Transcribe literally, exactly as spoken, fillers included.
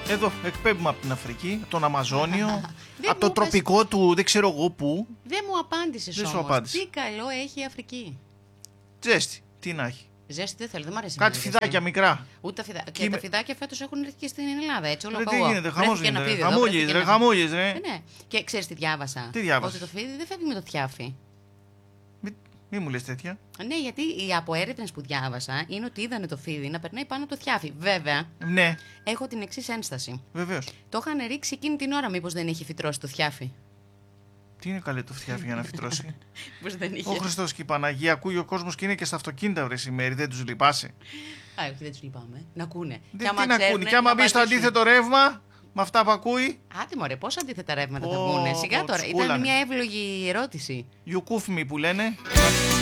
Εδώ εκπέμπουμε από την Αφρική, τον Αμαζόνιο, από το μου τροπικό του δεν ξέρω εγώ πού. Δεν μου απάντησες Δεν σου όμως. απάντησε. Τι καλό έχει η Αφρική. Ζέστη, τι να έχει. Ζέστη δεν θέλω, δεν μου αρέσει. Κάτι η φιδάκια ζέστη. μικρά. Ούτε τα φιδάκια. Και Είμαι- τα φιδάκια φέτος έχουν έρθει και στην Ελλάδα. Έτσι, όλο Ρε, τι καουό. γίνεται, χαμός Βρέθηκε ένα γίνεται. φίδι εδώ, Χαμούλης, βρέθηκε ρε, ένα- χαμούλης, ρε. Ε, ναι. Και ξέρεις τι διάβασα. Τι διάβασες? Ότι το φίδι δεν φεύγει με το θιάφι. Μη, μη μου λες τέτοια. Ναι, γιατί οι από έρευνες που διάβασα είναι ότι είδανε το φίδι να περνάει πάνω από το θιάφι. Βέβαια, Ναι, έχω την εξής ένσταση. βεβαίως. Το είχαν ρίξει εκείνη την ώρα, μήπως δεν είχε φυτρώσει το θιάφι. Τι είναι καλέ το φτιάφι για να φυτρώσει. Μήπως δεν είχε. Ο Χριστός και η Παναγία ακούει ο κόσμος και είναι και στα αυτοκίνητα βρε ημέρη, δεν τους λυπάσαι. Α, όχι, δεν τους λυπάμαι. Να ακούνε. Δεν τι να ακούνε. Και άμα να μπει στο πατήσουν. αντίθετο ρεύμα, με αυτά που ακούει, Άντε μωρέ, πόσα αντίθετα ρεύματα θα Ω, βγουνε. Σιγά ω, τώρα. σκούλανε. Ήταν μια εύλογη ερώτηση. you goof me που λένε.